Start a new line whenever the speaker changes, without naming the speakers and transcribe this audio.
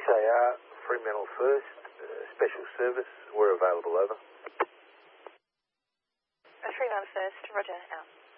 6AR, Fremantle First, special service, we're available, over.
Fremantle First, roger, out.